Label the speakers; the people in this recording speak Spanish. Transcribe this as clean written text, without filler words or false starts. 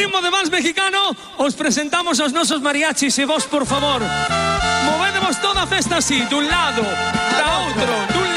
Speaker 1: ritmo de vals mexicano, os presentamos aos nosos mariachis e vos, por favor, movedemos toda a festa así, dun lado, da outro, dun